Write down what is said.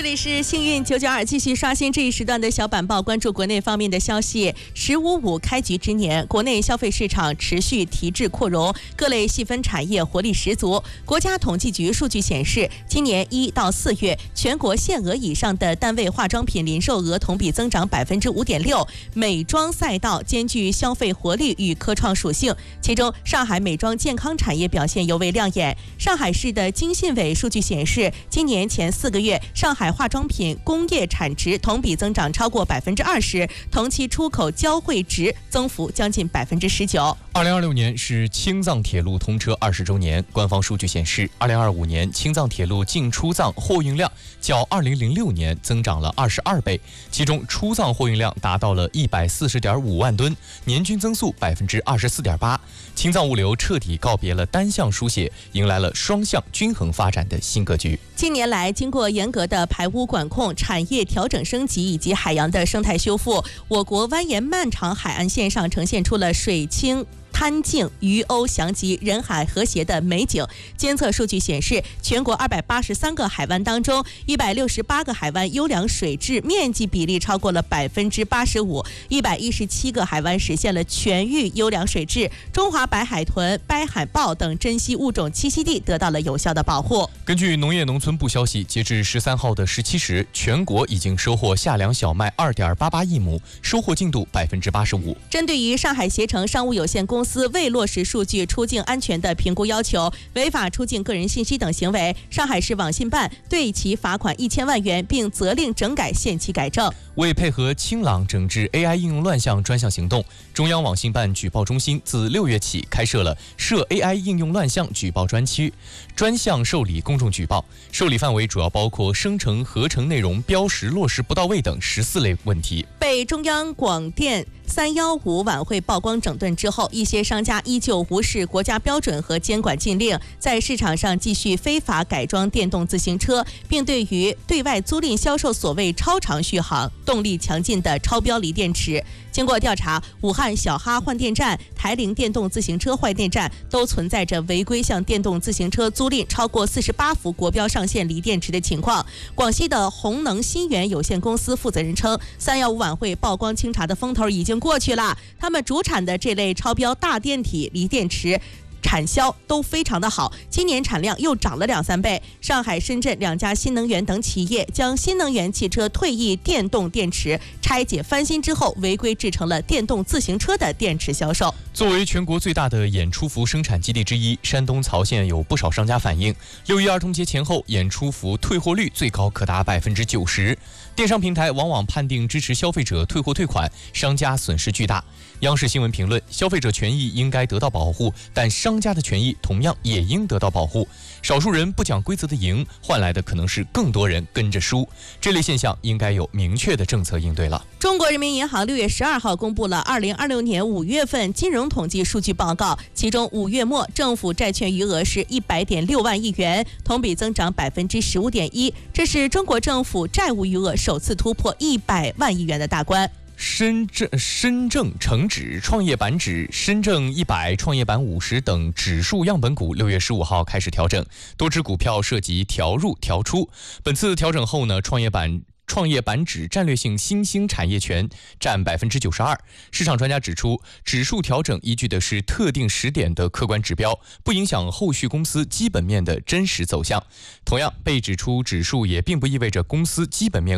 里是幸运992，继续刷新这一时段的小板报，关注国内方面的消息。“15+5”开局之年，国内消费市场持续提质扩容，各类细分产业活力十足。国家统计局数据显示，今年1到4月，全国限额以上的单位化妆品零售额同比增长5.6%，美妆赛道兼具消费活力与科创属性。其中，上海美妆健康产业表现尤为亮眼。上海市的经信委数据显示，今年前4个月，上海化妆品工业产值同比增长超过20%，同期出口交汇值增幅将近19%。 2026年是青藏铁路通车20周年，官方数据显示，2025年青藏铁路进出藏货运量较2006年增长了22倍，其中出藏货运量达到了140.5万吨，年均增速24.8%。青藏物流彻底告别了单向书写，迎来了双向均衡发展的新格局。 近年来，经过严格的排污管控、产业调整升级以及海洋的生态修复，我国蜿蜒漫长海岸线上呈现出了水清滩净、鱼鸥翔集、人海和谐的美景。监测数据显示，全国283个海湾当中，168个海湾优良水质面积比例超过了85%，117个海湾实现了全域优良水质。中华白海豚、白海豹等珍稀物种栖息地得到了有效的保护。 根据农业农村部消息，截至13号的17时，全国已经收获夏粮小麦2.88亿亩，收获进度85%。 针对于上海携程商务有限公司未落实数据出境安全的评估要求，违法出境个人信息等行为，上海市网信办对其罚款1000万元，并责令整改限期改正。 为配合清朗整治 AI 应用乱象专项行动，中央网信办举报中心自6月起开设了涉 AI 应用乱象举报专区，专项受理公众举报，受理范围主要包括生成、合成内容标识落实不到位等14类问题。 被中央广电315晚会曝光整顿之后，一些商家依旧无视国家标准和监管禁令，在市场上继续非法改装电动自行车，并对于对外租赁销售所谓超长续航、动力强劲的超标锂电池。经过调查，武汉小哈换电站、台铃电动自行车换电站都存在着违规向电动自行车租赁超过48伏国标上限锂电池的情况。广西的红能新源有限公司负责人称，315晚会曝光清查的风头已经过去了，他们主产的这类超标大电体锂电池产销都非常的好，今年产量又涨了2-3倍。上海、深圳2家新能源等企业将新能源汽车退役电动电池拆解翻新之后，违规制成了电动自行车的电池销售。 作为全国最大的演出服生产基地之一，山东曹县有不少商家反映，6一儿童节前后，演出服退货率最高可达90%。电商平台往往判定支持消费者退货退款，商家损失巨大。央视新闻评论：消费者权益应该得到保护，但商家的权益同样也应得到保护。少数人不讲规则的赢，换来的可能是更多人跟着输。这类现象应该有明确的政策应对了。 中国人民银行6月12号公布了2026年5月份金融统计数据报告，其中5月末政府债券余额是100.6万亿元，同比增长15.1%，这是中国政府债务余额首次突破100万亿元的大关。 深证成指、创业板指、深证100、创业板50等指数样本股6月15号开始调整，多只股票涉及调入调出。本次调整后呢，创业板指战略性新兴产业权占92%。市场专家指出，指数调整依据的是特定时点的客观指标，不影响后续公司基本面的真实走向。同样，被指出指数也并不意味着公司基本面